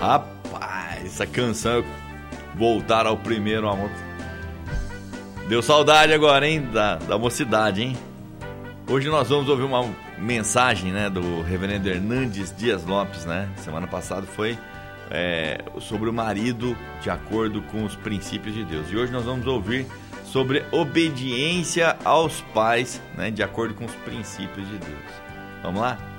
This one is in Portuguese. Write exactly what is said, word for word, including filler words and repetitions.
Rapaz, essa canção, Voltar ao Primeiro Amor. Deu saudade agora, hein, da, da mocidade, hein? Hoje nós vamos ouvir uma mensagem, né, do reverendo Hernandes Dias Lopes, né? Semana passada foi é, sobre o marido de acordo com os princípios de Deus. E hoje nós vamos ouvir sobre obediência aos pais, né, de acordo com os princípios de Deus. Vamos lá?